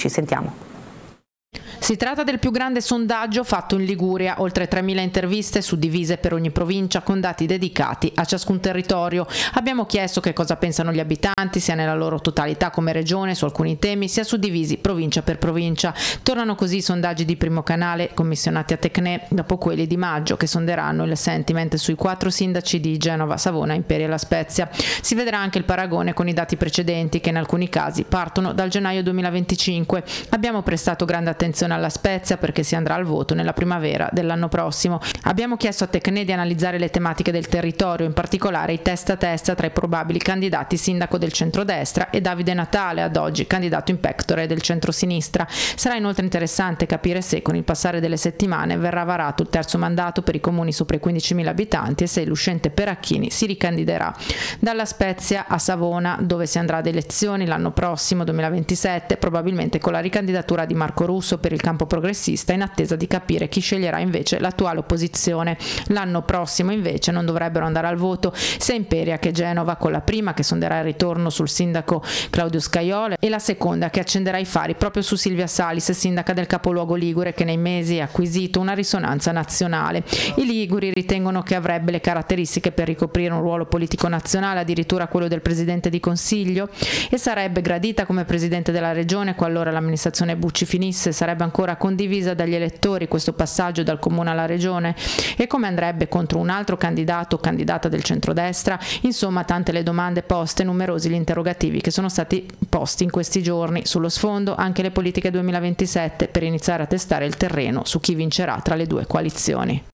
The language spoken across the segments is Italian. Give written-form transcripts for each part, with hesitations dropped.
elettrici. Sentiamo. Si tratta del più grande sondaggio fatto in Liguria, oltre 3.000 interviste suddivise per ogni provincia con dati dedicati a ciascun territorio. Abbiamo chiesto che cosa pensano gli abitanti, sia nella loro totalità come regione su alcuni temi, sia suddivisi provincia per provincia. Tornano così i sondaggi di Primo Canale commissionati a Tecne dopo quelli di maggio, che sonderanno il sentiment sui 4 sindaci di Genova, Savona, Imperia e La Spezia. Si vedrà anche il paragone con i dati precedenti, che in alcuni casi partono dal gennaio 2025. Abbiamo prestato grande attenzione alla Spezia perché si andrà al voto nella primavera dell'anno prossimo. Abbiamo chiesto a Tecne di analizzare le tematiche del territorio, in particolare i testa a testa tra i probabili candidati sindaco del centrodestra e Davide Natale, ad oggi candidato in pectore del centrosinistra. Sarà inoltre interessante capire se con il passare delle settimane verrà varato il terzo mandato per i comuni sopra i 15.000 abitanti e se l'uscente Peracchini si ricandiderà. Dalla Spezia a Savona, dove si andrà ad elezioni l'anno prossimo 2027, probabilmente con la ricandidatura di Marco Russo per il campo progressista, in attesa di capire chi sceglierà invece l'attuale opposizione. L'anno prossimo invece non dovrebbero andare al voto sia Imperia che Genova, con la prima che sonderà il ritorno sul sindaco Claudio Scajola e la seconda che accenderà i fari proprio su Silvia Salis, sindaca del capoluogo ligure, che nei mesi ha acquisito una risonanza nazionale. I liguri ritengono che avrebbe le caratteristiche per ricoprire un ruolo politico nazionale, addirittura quello del presidente di consiglio, e sarebbe gradita come presidente della regione qualora l'amministrazione Bucci finisse. Sarebbe ancora condivisa dagli elettori questo passaggio dal comune alla regione, e come andrebbe contro un altro candidato o candidata del centrodestra? Insomma, tante le domande poste, numerosi gli interrogativi che sono stati posti in questi giorni. Sullo sfondo anche le politiche 2027 per iniziare a testare il terreno su chi vincerà tra le due coalizioni.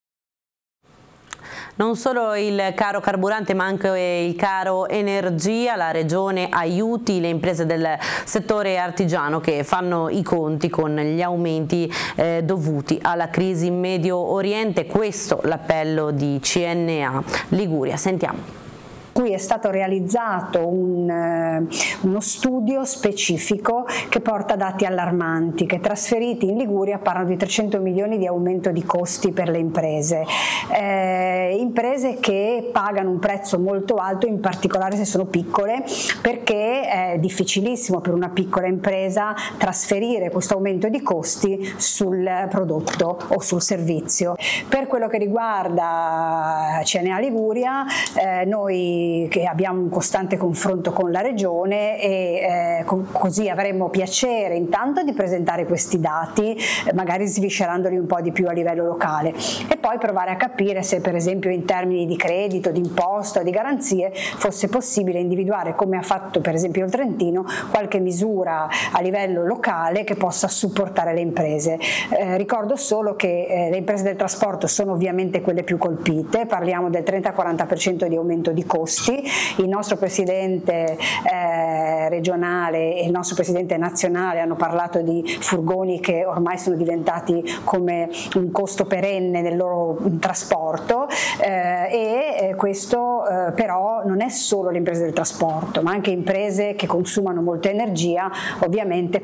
Non solo il caro carburante ma anche il caro energia, la Regione aiuti le imprese del settore artigiano che fanno i conti con gli aumenti dovuti alla crisi in Medio Oriente. Questo l'appello di CNA Liguria. Sentiamo. Qui è stato realizzato uno studio specifico che porta dati allarmanti, che trasferiti in Liguria parlano di 300 milioni di aumento di costi per le imprese che pagano un prezzo molto alto, in particolare se sono piccole, perché è difficilissimo per una piccola impresa trasferire questo aumento di costi sul prodotto o sul servizio. Per quello che riguarda CNA Liguria, noi che abbiamo un costante confronto con la Regione e così avremmo piacere intanto di presentare questi dati, magari sviscerandoli un po' di più a livello locale, e poi provare a capire se per esempio in termini di credito, di imposta o di garanzie fosse possibile individuare, come ha fatto per esempio il Trentino, qualche misura a livello locale che possa supportare le imprese. Ricordo solo che le imprese del trasporto sono ovviamente quelle più colpite, parliamo del 30-40% di aumento di costi. Il nostro presidente regionale e il nostro presidente nazionale hanno parlato di furgoni che ormai sono diventati come un costo perenne nel loro trasporto, e questo però non è solo le imprese del trasporto, ma anche imprese che consumano molta energia ovviamente